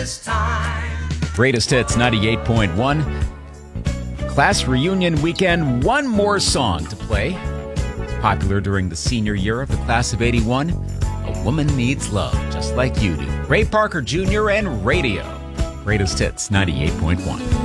Christmas time. Greatest Hits 98.1. Class reunion weekend, one more song to play. It's popular during the senior year of the class of 81. A Woman Needs Love, just like you do. Ray Parker Jr. and Radio. Greatest Hits 98.1.